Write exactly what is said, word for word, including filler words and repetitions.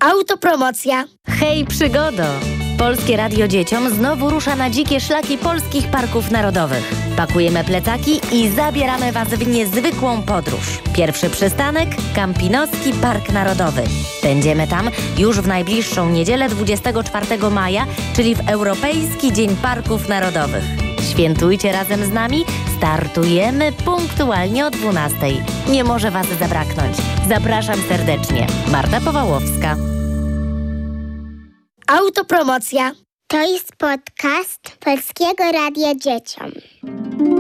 Autopromocja. Hej, przygodo! Polskie Radio Dzieciom znowu rusza na dzikie szlaki polskich parków narodowych. Pakujemy plecaki i zabieramy Was w niezwykłą podróż. Pierwszy przystanek – Kampinoski Park Narodowy. Będziemy tam już w najbliższą niedzielę dwudziestego czwartego maja, czyli w Europejski Dzień Parków Narodowych. Świętujcie razem z nami, startujemy punktualnie o dwunastej. Nie może Was zabraknąć. Zapraszam serdecznie. Marta Powałowska. Autopromocja. To jest podcast Polskiego Radia Dzieciom.